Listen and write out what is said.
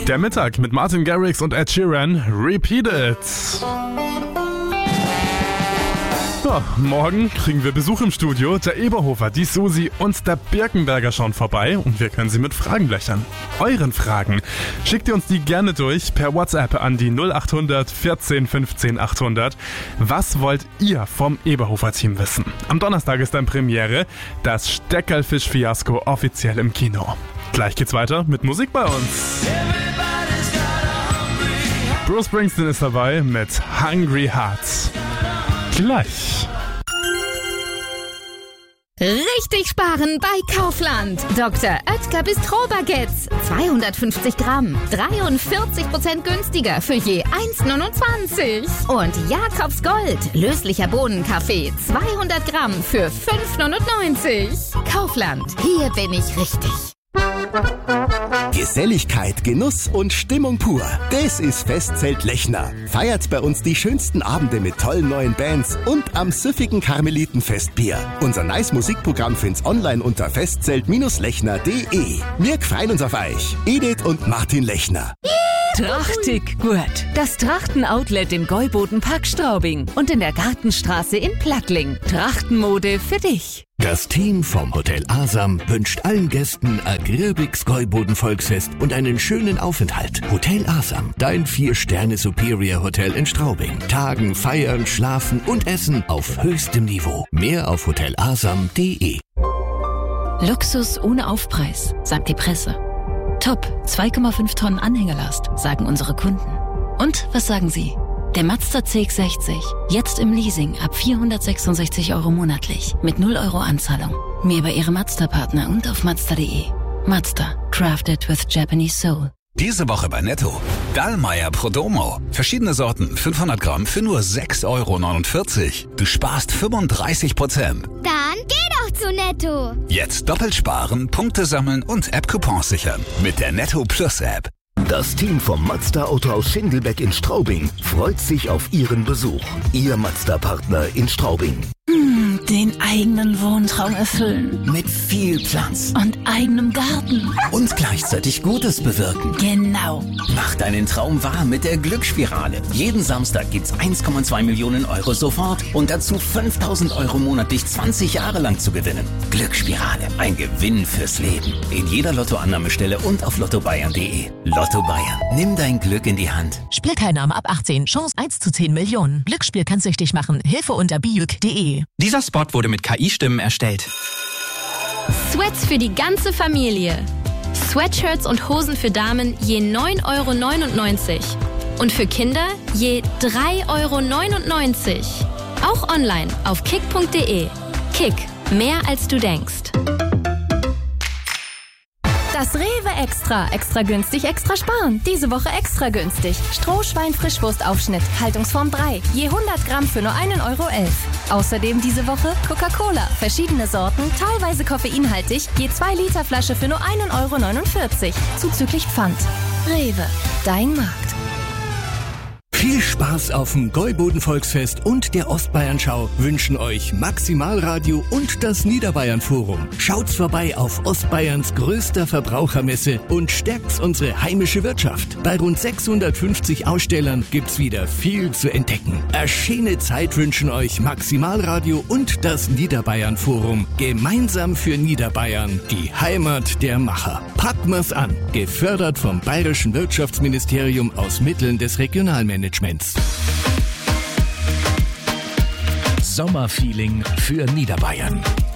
Der Mittag mit Martin Garrix und Ed Sheeran. Repeat it. Ja, morgen kriegen wir Besuch im Studio. Der Eberhofer, die Susi und der Birkenberger schauen vorbei und wir können sie mit Fragen löchern. Euren Fragen. Schickt ihr uns die gerne durch per WhatsApp an die 0800 14 15 800. Was wollt ihr vom Eberhofer-Team wissen? Am Donnerstag ist dann Premiere. Das Steckerlfisch-Fiasko offiziell im Kino. Gleich geht's weiter mit Musik bei uns. Bruce Springsteen ist dabei mit Hungry Hearts. Gleich. Richtig sparen bei Kaufland. Dr. Oetker Bistro-Baguettes. 250 Gramm. 43% günstiger für je 1,29. Und Jakobs Gold. Löslicher Bohnenkaffee. 200 Gramm für 5,99. Kaufland. Hier bin ich richtig. Geselligkeit, Genuss und Stimmung pur. Das ist Festzelt Lechner. Feiert bei uns die schönsten Abende mit tollen neuen Bands und am süffigen Karmelitenfestbier. Unser nice Musikprogramm find's online unter festzelt-lechner.de. Wir freuen uns auf euch. Edith und Martin Lechner. Trachtig gut. Das Trachten-Outlet im Gäuboden-Park Straubing und in der Gartenstraße in Plattling. Trachtenmode für dich. Das Team vom Hotel Asam wünscht allen Gästen ein gröbiges Gäuboden-Volksfest und einen schönen Aufenthalt. Hotel Asam, dein 4-Sterne-Superior-Hotel in Straubing. Tagen, feiern, schlafen und essen auf höchstem Niveau. Mehr auf hotelasam.de. Luxus ohne Aufpreis, sagt die Presse. Top, 2,5 Tonnen Anhängerlast, sagen unsere Kunden. Und was sagen Sie? Der Mazda CX-60, jetzt im Leasing ab 466 € monatlich, mit 0 € Anzahlung. Mehr bei Ihrem Mazda-Partner und auf Mazda.de. Mazda, crafted with Japanese soul. Diese Woche bei Netto. Dallmayr Prodomo. Verschiedene Sorten, 500 Gramm für nur 6,49 €. Du sparst 35%. Dann geh doch zu Netto. Jetzt doppelt sparen, Punkte sammeln und App-Coupons sichern. Mit der Netto Plus App. Das Team vom Mazda-Autohaus Schindelbeck in Straubing freut sich auf Ihren Besuch. Ihr Mazda-Partner in Straubing. Den eigenen Wohntraum erfüllen. Mit viel Platz. Und eigenem Garten. Und gleichzeitig Gutes bewirken. Genau. Mach deinen Traum wahr mit der Glücksspirale. Jeden Samstag gibt's 1,2 Millionen € sofort und dazu 5.000 € monatlich 20 Jahre lang zu gewinnen. Glücksspirale. Ein Gewinn fürs Leben. In jeder Lottoannahmestelle und auf lottobayern.de. Lotto Bayern. Nimm dein Glück in die Hand. Spielteilnahme ab 18. Chance 1 zu 10 Millionen. Glücksspiel kann süchtig machen. Hilfe unter biuk.de. Dieser Spot wurde mit KI-Stimmen erstellt. Sweats für die ganze Familie. Sweatshirts und Hosen für Damen je 9,99 € und für Kinder je 3,99 €. Auch online auf kick.de. Kick, mehr als du denkst. Das Rewe Extra. Extra günstig, extra sparen. Diese Woche extra günstig. Strohschwein-Frischwurstaufschnitt. Haltungsform 3. Je 100 Gramm für nur 1,11 €. Außerdem diese Woche Coca-Cola. Verschiedene Sorten, teilweise koffeinhaltig. Je 2 Liter Flasche für nur 1,49 €. Zuzüglich Pfand. Rewe. Dein Markt. Viel Spaß auf dem Gäuboden-Volksfest und der Ostbayern-Schau wünschen euch Maximalradio und das Niederbayern-Forum. Schaut's vorbei auf Ostbayerns größter Verbrauchermesse und stärkt's unsere heimische Wirtschaft. Bei rund 650 Ausstellern gibt's wieder viel zu entdecken. Eine schöne Zeit wünschen euch Maximalradio und das Niederbayern-Forum. Gemeinsam für Niederbayern, die Heimat der Macher. Packen wir's an. Gefördert vom Bayerischen Wirtschaftsministerium aus Mitteln des Regionalmanagements. Sommerfeeling für Niederbayern.